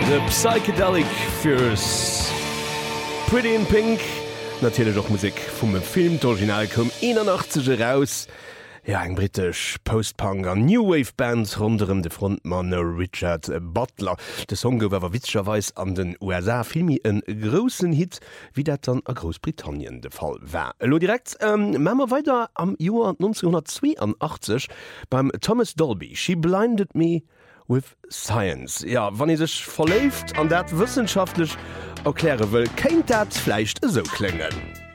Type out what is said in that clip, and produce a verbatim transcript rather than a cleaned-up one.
The Psychedelic Furs Pretty in Pink natürlich auch Musik vom Film d'Original kom einundachtzig raus. Ja, eng britisch Postpunk an New Wave Band runem de Frontmann Richard Butler. De Song gower witscherweis an den U S A filmi en großen Hit, wie dat dann a Großbritannien de Fall war. Lo direkt ähm, Mammer weiter am Juar neunzehnhundertzweiundachtzig beim Thomas Dolby. She blinded me with science. Ja, wann is sech verläuft an dat wissenschaftlich erkläre will, kennt dat vielleicht so klingen.